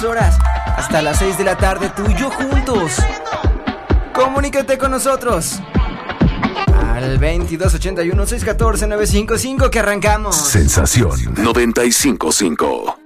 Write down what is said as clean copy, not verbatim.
horas hasta las 6 de la tarde, tú y yo juntos. Comunícate con nosotros al 2281-614-955 que arrancamos. Sensación 95.5.